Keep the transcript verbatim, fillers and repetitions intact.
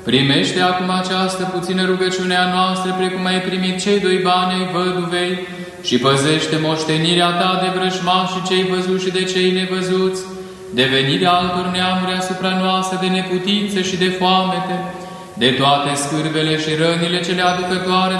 Primește acum această puțină rugăciune a noastră, precum ai primit cei doi bani ai văduvei, și păzește moștenirea ta de vrăjmași și cei văzuți și de cei nevăzuți, de venirea altor neamuri asupra noastră, de neputință și de foamete, de toate scârbele și rănile cele aducătoare